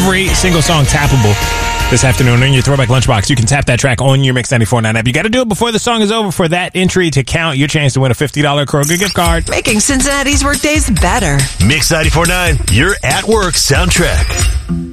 every single song tappable this afternoon in your Throwback Lunchbox. You can tap that track on your Mix 94.9 app. You got to do it before the song is over for that entry to count. Your chance to win a $50 Kroger gift card. Making Cincinnati's workdays better. Mix 94.9, your at work soundtrack.